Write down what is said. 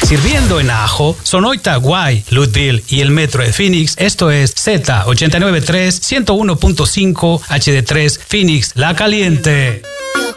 Sirviendo en Ajo, Sonoita, Guay, Louisville y el Metro de Phoenix. Esto es Z893 101.5 HD3 Phoenix La Caliente.